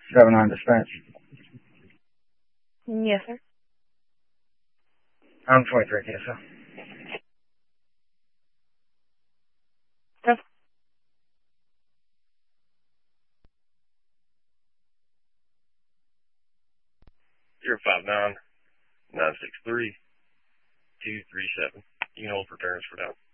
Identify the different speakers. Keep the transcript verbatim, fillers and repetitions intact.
Speaker 1: seven nine dispatch.
Speaker 2: Yes, sir.
Speaker 1: I'm twenty-three K S L.
Speaker 2: That's
Speaker 3: zero five nine nine six three two three seven. You can hold for parents for now.